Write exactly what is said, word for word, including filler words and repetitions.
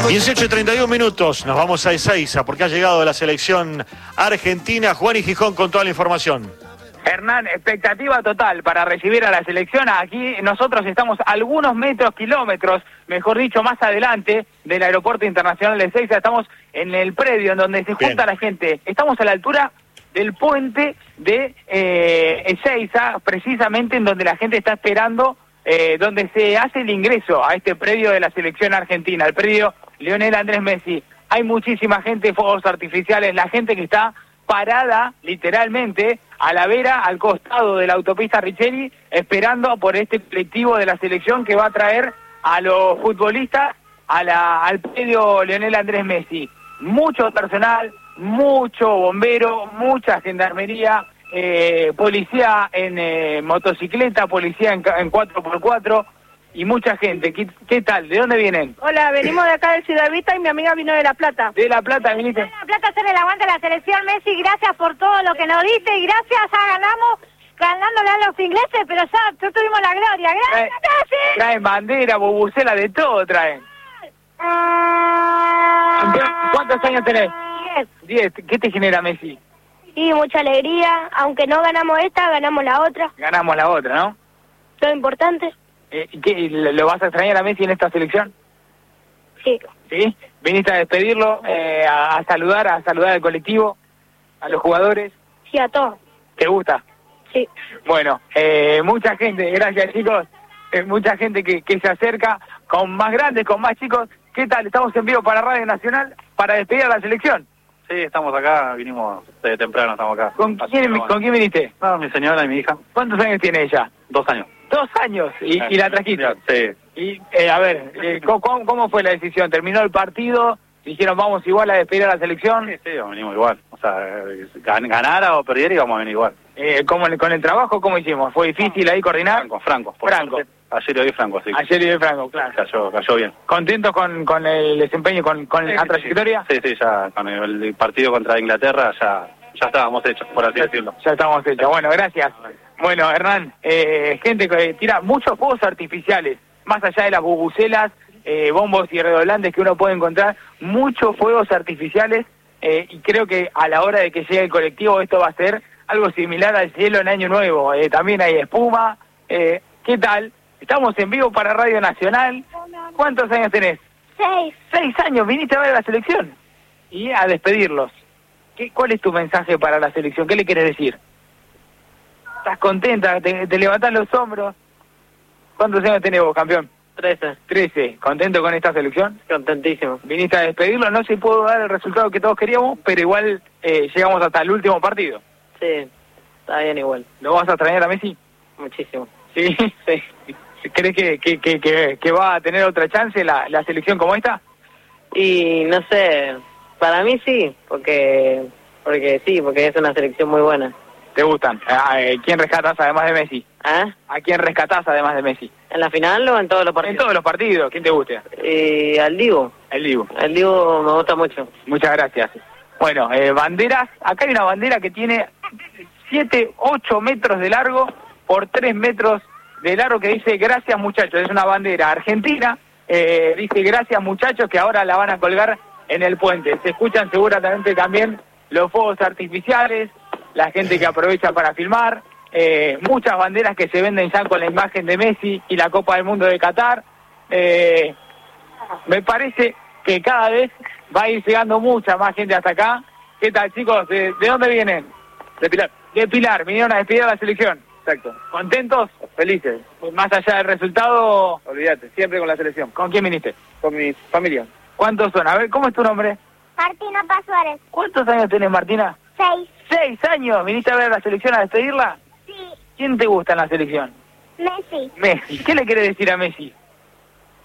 dieciocho y treinta y uno minutos, nos vamos a Ezeiza porque ha llegado la selección argentina. Juan y Gijón con toda la información. Hernán, expectativa total para recibir a la selección. Aquí nosotros estamos algunos metros, kilómetros, mejor dicho, más adelante del Aeropuerto Internacional de Ezeiza. Estamos en el predio en donde se junta Bien. la gente. Estamos a la altura del puente de eh, Ezeiza, precisamente en donde la gente está esperando, eh, donde se hace el ingreso a este predio de la selección argentina, el predio Lionel Andrés Messi. Hay muchísima gente, fuegos artificiales, la gente que está parada literalmente a la vera, al costado de la autopista Richelli, esperando por este colectivo de la selección que va a traer a los futbolistas a la, al predio Lionel Andrés Messi. Mucho personal, mucho bombero, mucha gendarmería, eh, policía en eh, motocicleta, policía en, en cuatro por cuatro y mucha gente. ¿Qué, ¿Qué tal? ¿De dónde vienen? Hola, venimos de acá de Ciudad Vista y mi amiga vino de La Plata. ¿De La Plata viniste? De La Plata, hacer el aguante a la selección, Messi. Gracias por todo lo que nos diste y gracias, ya ganamos, ganándole a los ingleses, pero ya, ya tuvimos la gloria. Gracias, Messi. Traen bandera, bubucela, de todo traen. ¿Cuántos años tenés? Diez. Diez. ¿Qué te genera Messi? Y mucha alegría, aunque no ganamos esta, ganamos la otra. Ganamos la otra, ¿no? Todo importante. Eh, ¿qué, ¿Lo vas a extrañar a Messi en esta selección? Sí. ¿Sí? ¿Viniste a despedirlo, eh, a, a saludar, a saludar al colectivo, a los jugadores? Sí, a todos. ¿Te gusta? Sí. Bueno, eh, mucha gente, gracias chicos, eh, mucha gente que, que se acerca, con más grandes, con más chicos. ¿Qué tal? Estamos en vivo para Radio Nacional para despedir a la selección. Sí, estamos acá, vinimos de temprano, estamos acá. ¿Con quién, no, ¿con quién viniste? No, mi señora y mi hija. ¿Cuántos años tiene ella? Dos años. Dos años, y, y la trajiste. Sí. Y, eh, a ver, eh, ¿cómo, ¿cómo fue la decisión? ¿Terminó el partido? ¿Dijeron vamos igual a despedir a la selección? Sí, sí, venimos igual. O sea, gan ganara o perdiera íbamos a venir igual. Eh, ¿cómo, ¿Con el trabajo cómo hicimos? ¿Fue difícil ahí coordinar? Franco, Franco. Por Franco. Suerte, ayer y hoy Franco, sí. Ayer y hoy Franco, claro. Cayó, cayó bien. ¿Contentos con, con el desempeño, con, con sí, la sí, trayectoria? Sí, sí, ya con el partido contra Inglaterra ya, ya estábamos hechos, por así ya, decirlo. Ya estamos hechos. Bueno, gracias. Bueno, Hernán, eh, gente que tira muchos fuegos artificiales, más allá de las bubucelas, eh, bombos y redoblantes que uno puede encontrar, muchos fuegos artificiales, eh, y creo que a la hora de que llegue el colectivo esto va a ser algo similar al cielo en Año Nuevo. Eh, también hay espuma. Eh, ¿Qué tal? Estamos en vivo para Radio Nacional. ¿Cuántos años tenés? Seis. Seis años, viniste a ver a la selección y a despedirlos. ¿Qué, ¿Cuál es tu mensaje para la selección? ¿Qué le quieres decir? ¿Estás contenta? ¿Te, te levantás los hombros? ¿Cuántos años tenés vos, campeón? Trece. Trece. ¿Contento con esta selección? Contentísimo. Viniste a despedirlo, no se pudo dar el resultado que todos queríamos, pero igual eh, llegamos hasta el último partido. Sí, está bien igual. ¿Lo vas a extrañar a Messi? Muchísimo. ¿Sí? Sí. ¿Crees que, que, que, que, que va a tener otra chance la, la selección como esta? Y no sé, para mí sí, porque porque sí, porque es una selección muy buena. ¿Te gustan? ¿A quién rescatás además de Messi? ¿Ah? ¿A quién rescatás además de Messi? ¿En la final o en todos los partidos? En todos los partidos. ¿Quién te gusta? Y al Dibu. El Dibu. El Dibu me gusta mucho. Muchas gracias. Bueno, eh, banderas. Acá hay una bandera que tiene siete, ocho metros de largo por tres metros de largo que dice gracias muchachos. Es una bandera argentina. Eh, dice gracias muchachos, que ahora la van a colgar en el puente. Se escuchan seguramente también los fuegos artificiales, la gente que aprovecha para filmar, eh, muchas banderas que se venden ya con la imagen de Messi y la Copa del Mundo de Qatar. Eh, me parece que cada vez va a ir llegando mucha más gente hasta acá. ¿Qué tal, chicos? ¿De, de dónde vienen? De Pilar. De Pilar, vinieron a despedir a la selección. Exacto. ¿Contentos? Felices. Más allá del resultado, Olvídate, siempre con la selección. ¿con quién viniste? Con mi familia. ¿Cuántos son? A ver, ¿cómo es tu nombre? Martina Paz Suárez. ¿Cuántos años tenés, Martina? Seis. ¿Seis años? ¿Viniste a ver a la selección a despedirla? Sí. ¿Quién te gusta en la selección? Messi. Messi. ¿Qué le querés decir a Messi?